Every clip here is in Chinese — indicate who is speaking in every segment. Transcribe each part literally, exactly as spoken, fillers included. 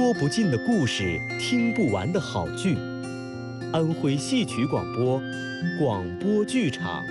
Speaker 1: 说不尽的故事，听不完的好剧。安徽戏曲广播，广播剧场。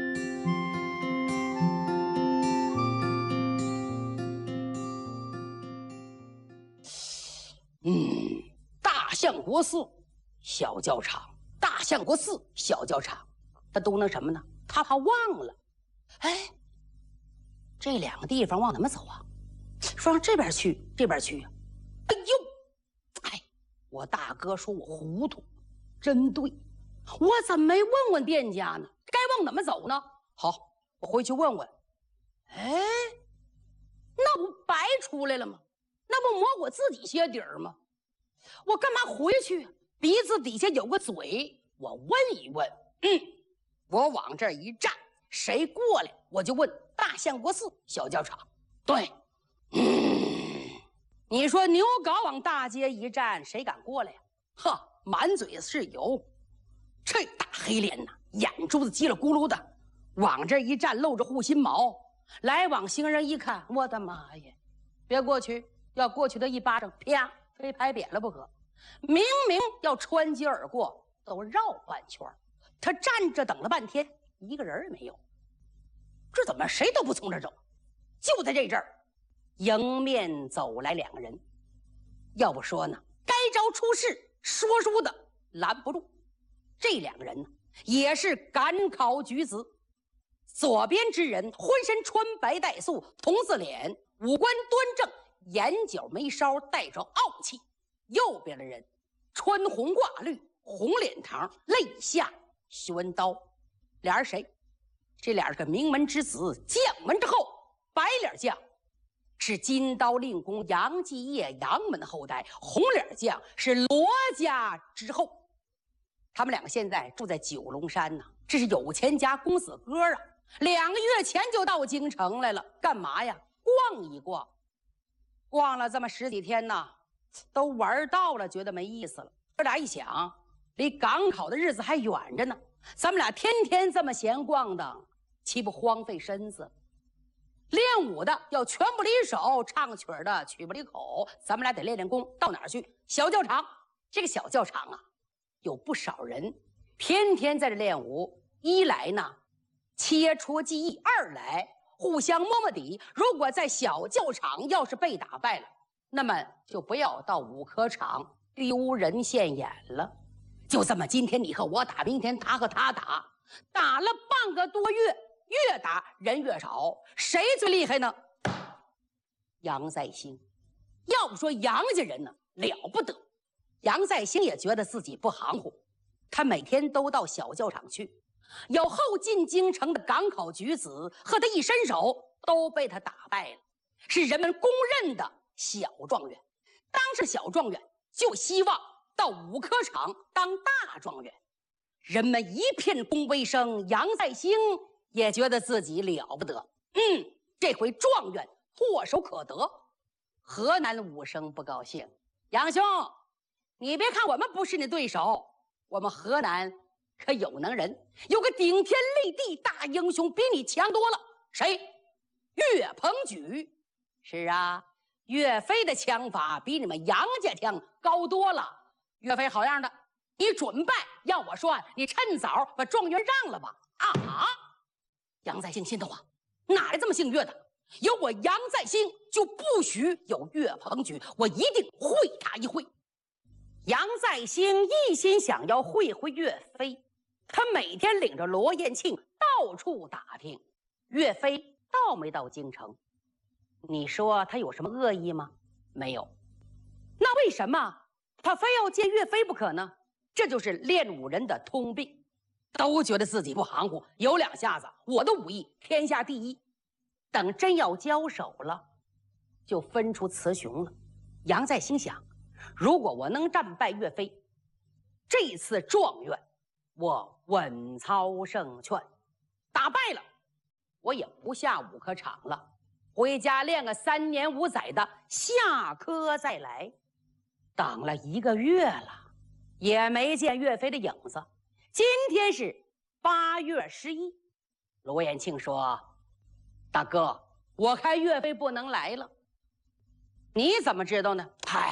Speaker 2: 嗯，大相国寺小教场，大相国寺小教场，他都能什么呢？他怕忘了。哎，这两个地方往哪么走啊？说往这边去，这边去啊。哎呦，哎，我大哥说我糊涂，真对，我怎么没问问店家呢？该往哪么走呢？好，我回去问问。哎，那不白出来了吗？那不磨我自己鞋底儿吗？我干嘛回去？鼻子底下有个嘴，我问一问。嗯，我往这儿一站，谁过来我就问大相国寺小教场。对，嗯，你说牛皋往大街一站，谁敢过来呀？呵，满嘴是油，这大黑脸呐，眼珠子叽里咕噜的，往这一站露着护心毛，来往行人一看，我的妈呀，别过去！要过去的一巴掌，啪，非拍扁了不可。明明要穿街而过，都绕半圈。他站着等了半天，一个人也没有。这怎么谁都不从这儿走？就在这阵儿，迎面走来两个人。要不说呢，该招出事，说书的拦不住。这两个人呢，也是赶考举子。左边之人浑身穿白带素，铜字脸，五官端正，眼角眉梢带着傲气。右边的人穿红挂绿，红脸膛，肋下悬刀。俩人谁？这俩是个名门之子，将门之后，白脸将是金刀令公杨继业杨门后代，红脸将是罗家之后。他们两个现在住在九龙山呢，这是有钱家公子哥啊。两个月前就到京城来了，干嘛呀？逛一逛。逛了这么十几天呢，都玩到了，觉得没意思了。这俩一想，离赶考的日子还远着呢，咱们俩天天这么闲逛的，岂不荒废身子？练武的要拳不离手，唱曲的曲不离口，咱们俩得练练功。到哪儿去？小教场。这个小教场啊，有不少人天天在这练武。一来呢，切磋技艺；二来互相摸摸底。如果在小教场要是被打败了，那么就不要到武科场，丢人现眼了。就这么，今天你和我打，明天他和他打，打了半个多月，越打人越少。谁最厉害呢？杨再兴。要不说杨家人呢了不得，杨再兴也觉得自己不含糊，他每天都到小教场去。有后进京城的赶考举子和他一伸手，都被他打败了，是人们公认的小状元。当上小状元，就希望到武科场当大状元。人们一片恭维声，杨再兴也觉得自己了不得。嗯，这回状元唾手可得。河南武生不高兴，杨兄，你别看我们不是你对手，我们河南可有能人，有个顶天立地大英雄，比你强多了。谁？岳鹏举。是啊，岳飞的枪法比你们杨家枪高多了。岳飞好样的，你准败，要我说，你趁早把状元让了吧。啊！杨再兴心头啊，哪来这么姓岳的？有我杨再兴，就不许有岳鹏举，我一定会他一会。杨再兴一心想要会会岳飞，他每天领着罗延庆到处打听，岳飞到没到京城？你说他有什么恶意吗？没有。那为什么他非要见岳飞不可呢？这就是练武人的通病，都觉得自己不含糊，有两下子，我的武艺天下第一。等真要交手了，就分出雌雄了。杨再兴想，如果我能战败岳飞，这次状元我稳操胜券。打败了，我也不下武科场了，回家练个三年五载的，下科再来。等了一个月了，也没见岳飞的影子。今天是八月十一，罗延庆说：“大哥，我看岳飞不能来了。”你怎么知道呢？嗨，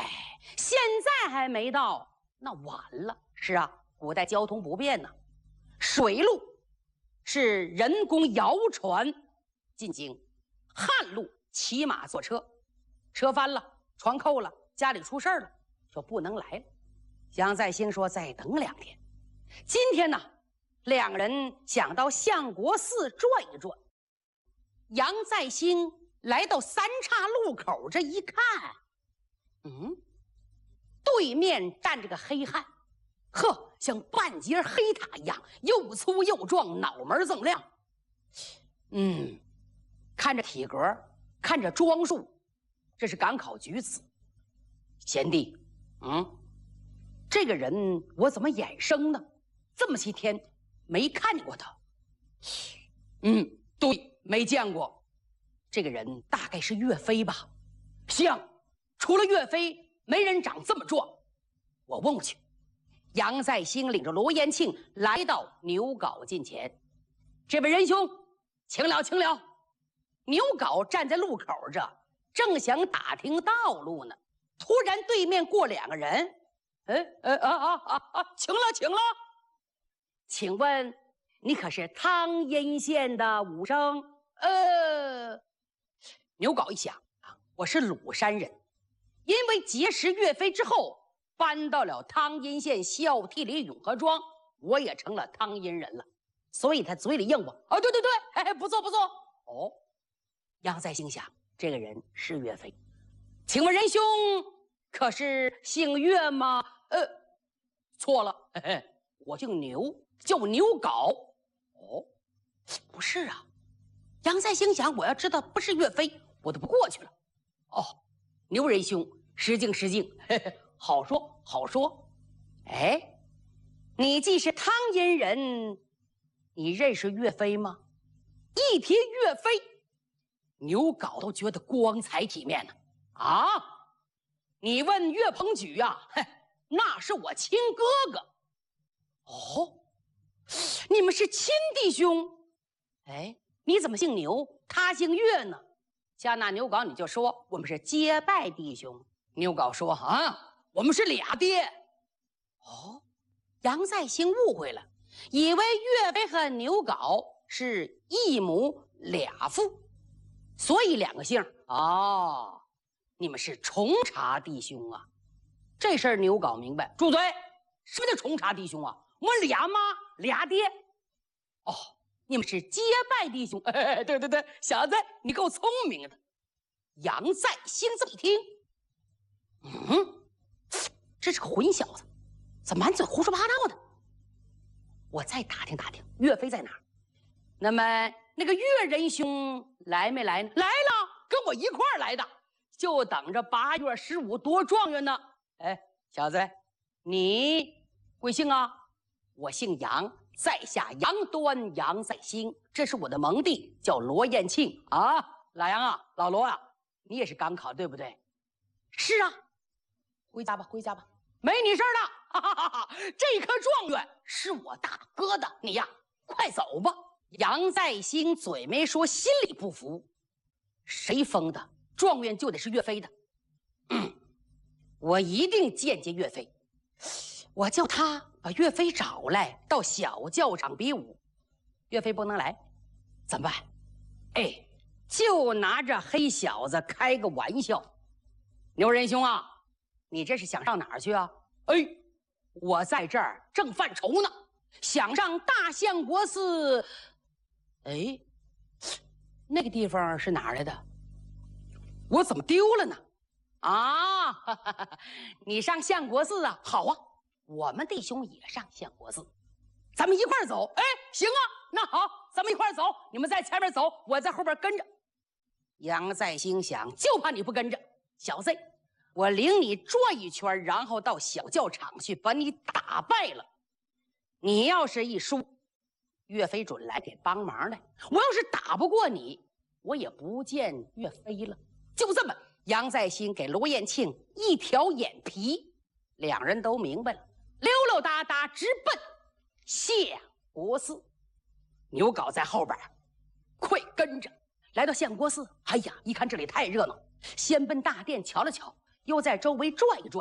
Speaker 2: 现在还没到，那晚了。是啊，古代交通不便呢，水路是人工摇船进京，旱路骑马坐车，车翻了，船扣了，家里出事了，就不能来了。杨再兴说再等两天。今天呢，两人想到相国寺转一转。杨再兴来到三岔路口，这一看，嗯，对面站着个黑汉，呵，像半截黑塔一样，又粗又壮，脑门锃亮。嗯，看着体格，看着装束，这是赶考举子。贤弟，嗯，这个人我怎么眼生呢？这么些天没看见过他。嗯，对，没见过。这个人大概是岳飞吧？像，除了岳飞，没人长这么壮。我问过去。杨再兴领着罗延庆来到牛皋近前，这位仁兄，请了，请了。牛皋站在路口这，正想打听道路呢，突然对面过两个人。哎哎啊啊啊啊！请了，请了。请问你可是汤阴县的武生？呃，牛皋一想啊，我是鲁山人，因为结识岳飞之后，搬到了汤阴县孝悌里永和庄，我也成了汤阴人了，所以他嘴里应我。哦，对对对，哎，不错不错。哦，杨再兴想，这个人是岳飞。请问仁兄可是姓岳吗？呃，错了，嘿嘿，我姓牛，叫牛皋。哦，不是啊。杨再兴想，我要知道不是岳飞，我都不过去了。哦，牛仁兄，失敬失敬，嘿嘿，好说好说。哎，你既是汤阴人，你认识岳飞吗？一提岳飞，牛皋都觉得光彩体面呢。啊，你问岳鹏举呀、啊，嘿，那是我亲哥哥。哦，你们是亲弟兄？哎，你怎么姓牛，他姓岳呢？加纳牛皋，你就说我们是结拜弟兄。牛皋说啊，我们是俩爹。哦，杨再兴误会了，以为岳飞和牛皋是一母俩父，所以两个姓。哦，你们是重查弟兄啊？这事儿牛皋明白。住嘴！什么叫重查弟兄啊？我们俩妈俩爹。哦，你们是结拜弟兄。哎，对对对，小子，你够聪明的。杨再兴这么一听，嗯，这是个混小子，怎么满嘴胡说八道的？我再打听打听，岳飞在哪儿？那么那个岳仁兄来没来呢？来了，跟我一块儿来的，就等着八月十五夺状元呢。哎，小子，你贵姓啊？我姓杨，在下杨端，杨再兴，这是我的盟弟，叫罗延庆啊。老杨啊，老罗啊，你也是赶考对不对？是啊。回家吧，回家吧，没你事儿了。哈哈哈哈，这颗状元是我大哥的，你呀，快走吧。杨再兴嘴没说，心里不服。谁封的状元就得是岳飞的。嗯，我一定见见岳飞。我叫他把岳飞找来，到小教场比武。岳飞不能来，怎么办？哎，就拿这黑小子开个玩笑。牛仁兄啊，你这是想上哪儿去啊？哎，我在这儿正犯愁呢，想上大相国寺。哎，那个地方是哪儿来的？我怎么丢了呢？啊，哈哈哈，你上相国寺啊？好啊，我们弟兄也上相国寺，咱们一块儿走。哎，行啊，那好，咱们一块儿走。你们在前面走，我在后边跟着。杨再兴想，就怕你不跟着，小子，我领你转一圈，然后到小教场去把你打败了。你要是一输，岳飞准来给帮忙来。我要是打不过你，我也不见岳飞了。就这么，杨再兴给罗延庆一条眼皮，两人都明白了，溜溜达达直奔相国寺。牛皋在后边，快跟着。来到相国寺，哎呀，一看这里太热闹，先奔大殿瞧了瞧，又在周围转一转，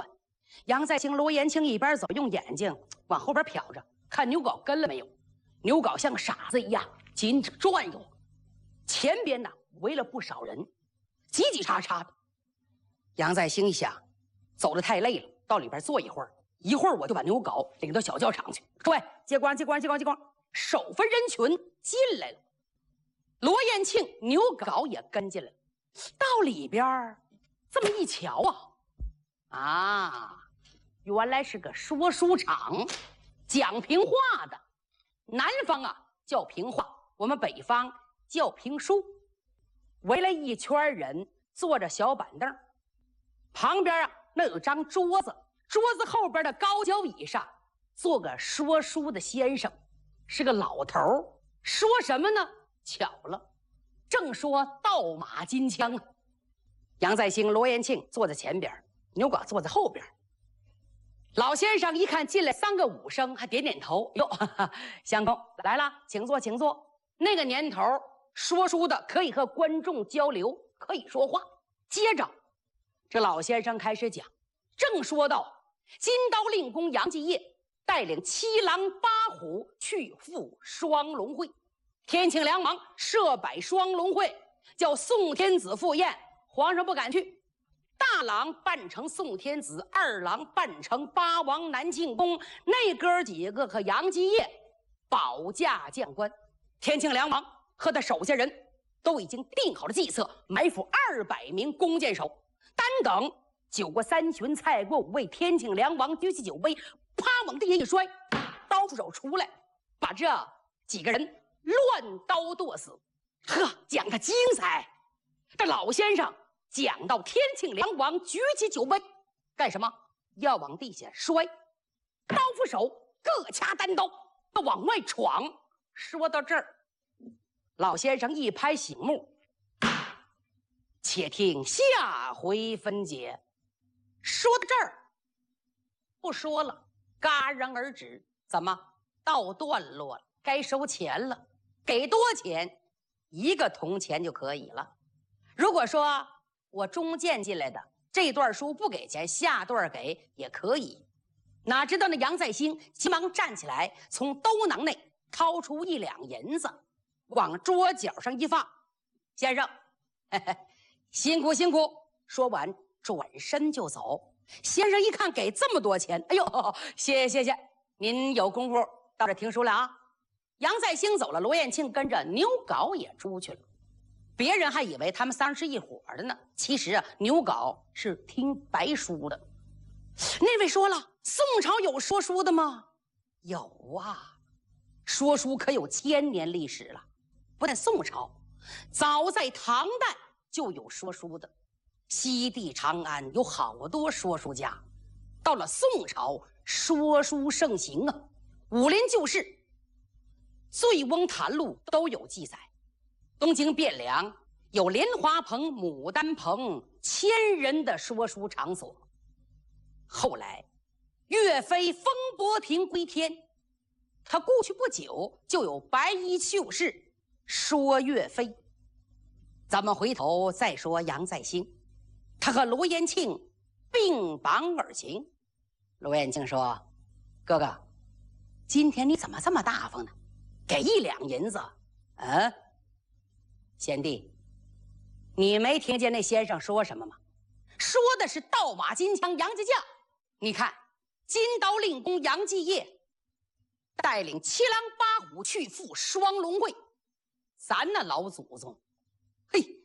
Speaker 2: 杨再兴、罗延庆一边走，用眼睛往后边瞟着，看牛皋跟了没有。牛皋像个傻子一样紧着转悠，前边呢围了不少人，挤挤叉叉的。杨再兴一想，走得太累了，到里边坐一会儿，一会儿我就把牛皋领到小教场去。诸位，接光，接光，接光，接光，手分人群进来了。罗延庆、牛皋也跟进来了。到里边这么一瞧啊，啊，原来是个说书场，讲评话的。南方啊叫评话，我们北方叫评书。围了一圈人，坐着小板凳，旁边啊那有张桌子，桌子后边的高脚椅上坐个说书的先生，是个老头儿。说什么呢？巧了，正说倒马金枪。杨再兴、罗延庆坐在前边，牛皋坐在后边。老先生一看进来三个武生，还点点头。哟，相公来了，请坐，请坐。那个年头，说书的可以和观众交流，可以说话。接着，这老先生开始讲，正说到金刀令公杨继业带领七狼八虎去赴双龙会，天庆良王设摆双龙会，叫宋天子赴宴，皇上不敢去。大郎扮成宋天子，二郎扮成八王南庆宫，那哥几个和杨继业保驾见官。天庆良王和他手下人都已经定好了计策，埋伏二百名弓箭手，单等酒过三巡，菜过五味，天庆良王举起酒杯，啪往地下一摔，刀斧手出来，把这几个人乱刀剁死。呵，讲的精彩。这老先生讲到天庆良王举起酒杯干什么？要往地下摔，刀斧手各掐单刀要往外闯。说到这儿，老先生一拍醒目，且听下回分解。说到这儿不说了，戛然而止。怎么到段落了？该收钱了。给多钱？一个铜钱就可以了。如果说我中间进来的这段书不给钱，下段给也可以。哪知道那杨再兴急忙站起来，从兜囊内掏出一两银子，往桌角上一放。先生，嘿嘿，辛苦辛苦。说完转身就走。先生一看给这么多钱，哎呦，谢谢谢谢，您有功夫到这听书了啊。杨再兴走了，罗延庆跟着牛皋也出去了。别人还以为他们仨是一伙的呢，其实啊，牛皋是听白书的。那位说了，宋朝有说书的吗？有啊，说书可有千年历史了。不但宋朝，早在唐代就有说书的。西帝长安有好多说书家。到了宋朝，说书盛行啊，武林旧事、醉翁谈录都有记载。东京汴梁有莲花棚、牡丹棚，千人的说书场所。后来岳飞风波亭归天，他过去不久就有白衣秀士说岳飞。咱们回头再说杨再兴，他和罗延庆并榜而行。罗延庆说：“哥哥，今天你怎么这么大方呢？给一两银子。”嗯。贤弟，你没听见那先生说什么吗？说的是倒马金枪杨继将。你看，金刀令公杨继业带领七狼八虎去赴双龙会，咱那老祖宗，嘿，